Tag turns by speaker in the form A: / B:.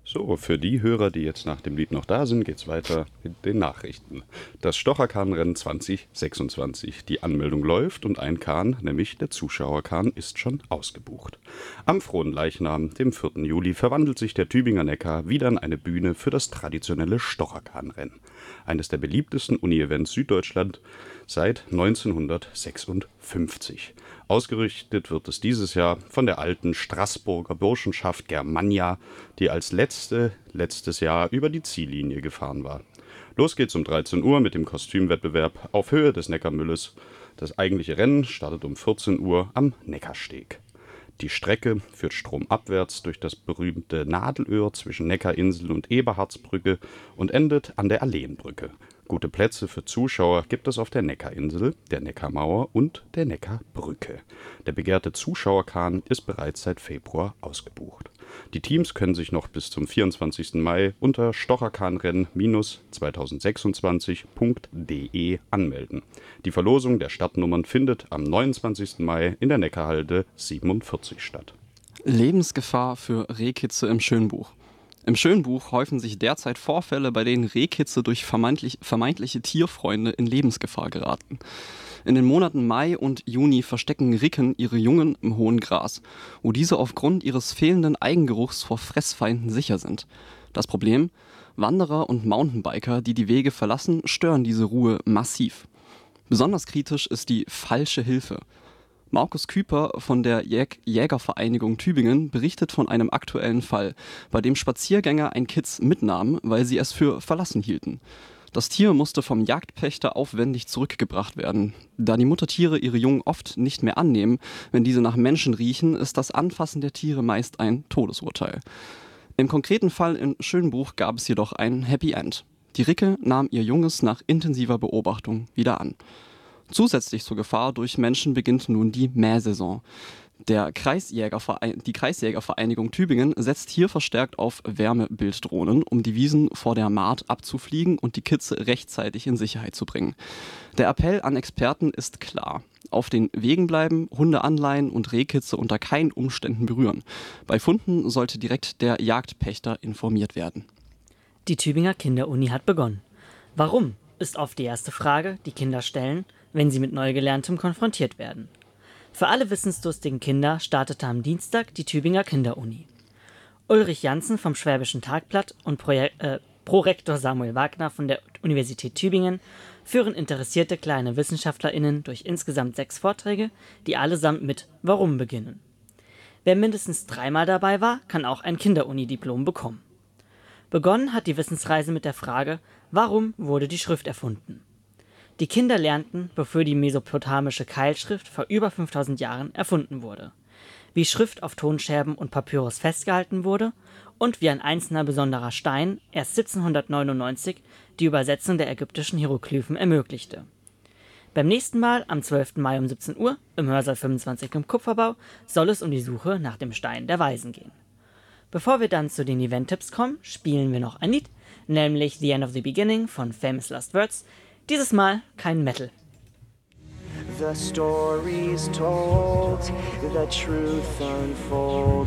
A: So, für die Hörer, die jetzt nach dem Lied noch da sind, geht's weiter mit den Nachrichten. Das Stocherkahnrennen 2026. Die Anmeldung läuft und ein Kahn, nämlich der Zuschauerkahn, ist schon ausgebucht. Am Fronleichnam, dem 4. Juli, verwandelt sich der Tübinger Neckar wieder in eine Bühne für das traditionelle Stocherkahnrennen. Eines der beliebtesten Uni-Events Süddeutschland seit 1956. Ausgerichtet wird es dieses Jahr von der alten Straßburger Burschenschaft Germania, die als letztes Jahr über die Ziellinie gefahren war. Los geht's um 13 Uhr mit dem Kostümwettbewerb auf Höhe des Neckarmülles. Das eigentliche Rennen startet um 14 Uhr am Neckarsteg. Die Strecke führt stromabwärts durch das berühmte Nadelöhr zwischen Neckarinsel und Eberhardsbrücke und endet an der Alleenbrücke. Gute Plätze für Zuschauer gibt es auf der Neckarinsel, der Neckarmauer und der Neckarbrücke. Der begehrte Zuschauerkahn ist bereits seit Februar ausgebucht. Die Teams können sich noch bis zum 24. Mai unter stocherkahnrennen-2026.de anmelden. Die Verlosung der Startnummern findet am 29. Mai in der Neckarhalde 47 statt.
B: Lebensgefahr für Rehkitze im Schönbuch. Im Schönbuch häufen sich derzeit Vorfälle, bei denen Rehkitze durch vermeintliche Tierfreunde in Lebensgefahr geraten. In den Monaten Mai und Juni verstecken Ricken ihre Jungen im hohen Gras, wo diese aufgrund ihres fehlenden Eigengeruchs vor Fressfeinden sicher sind. Das Problem? Wanderer und Mountainbiker, die die Wege verlassen, stören diese Ruhe massiv. Besonders kritisch ist die falsche Hilfe. Markus Küper von der Jägervereinigung Tübingen berichtet von einem aktuellen Fall, bei dem Spaziergänger ein Kitz mitnahmen, weil sie es für verlassen hielten. Das Tier musste vom Jagdpächter aufwendig zurückgebracht werden. Da die Muttertiere ihre Jungen oft nicht mehr annehmen, wenn diese nach Menschen riechen, ist das Anfassen der Tiere meist ein Todesurteil. Im konkreten Fall in Schönbuch gab es jedoch ein Happy End. Die Ricke nahm ihr Junges nach intensiver Beobachtung wieder an. Zusätzlich zur Gefahr durch Menschen beginnt nun die Mähsaison. Die Kreisjägervereinigung Tübingen setzt hier verstärkt auf Wärmebilddrohnen, um die Wiesen vor der Maat abzufliegen und die Kitze rechtzeitig in Sicherheit zu bringen. Der Appell an Experten ist klar. Auf den Wegen bleiben, Hunde anleihen und Rehkitze unter keinen Umständen berühren. Bei Funden sollte direkt der Jagdpächter informiert werden.
C: Die Tübinger Kinderuni hat begonnen. Warum, ist oft die erste Frage, die Kinder stellen, wenn sie mit Neugelerntem konfrontiert werden. Für alle wissensdurstigen Kinder startete am Dienstag die Tübinger Kinderuni. Ulrich Janssen vom Schwäbischen Tagblatt und Prorektor Samuel Wagner von der Universität Tübingen führen interessierte kleine WissenschaftlerInnen durch insgesamt 6 Vorträge, die allesamt mit Warum beginnen. Wer mindestens 3-mal dabei war, kann auch ein Kinderuni-Diplom bekommen. Begonnen hat die Wissensreise mit der Frage, warum wurde die Schrift erfunden? Die Kinder lernten, wofür die mesopotamische Keilschrift vor über 5000 Jahren erfunden wurde, wie Schrift auf Tonscherben und Papyrus festgehalten wurde und wie ein einzelner besonderer Stein erst 1799 die Übersetzung der ägyptischen Hieroglyphen ermöglichte. Beim nächsten Mal, am 12. Mai um 17 Uhr, im Hörsaal 25 im Kupferbau, soll es um die Suche nach dem Stein der Weisen gehen. Bevor wir dann zu den Event-Tipps kommen, spielen wir noch ein Lied, nämlich The End of the Beginning von Famous Last Words. Dieses Mal kein Metal.
D: The story's told, the truth unfolds.